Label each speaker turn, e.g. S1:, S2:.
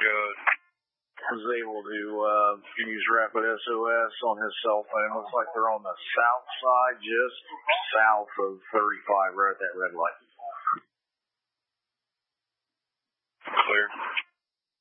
S1: Good.
S2: Was able to use Rapid SOS on his cell phone. Looks like they're on the south side, just south of 35, right at that red light.